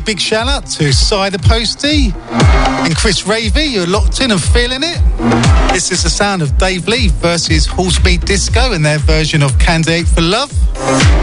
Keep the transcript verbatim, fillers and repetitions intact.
big shout out to Cy the Postie and Chris Ravey. You're locked in and feeling it. This is the sound of Dave Lee versus Horsebeat Disco and their version of Candidate for Love.